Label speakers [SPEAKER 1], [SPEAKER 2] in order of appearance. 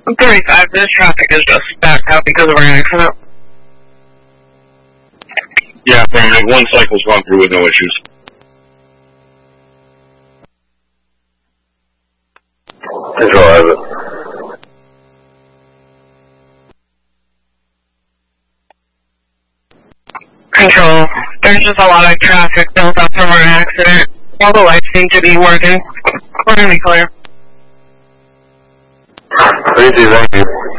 [SPEAKER 1] 35, this traffic is just backed out because of our accident.
[SPEAKER 2] Yeah, affirmative. One cycle's gone through with no issues.
[SPEAKER 3] Control has it.
[SPEAKER 1] Control, there's just a lot of traffic built up from our accident. All the lights seem to be working. We're going to be clear.
[SPEAKER 3] 3-2, thank you.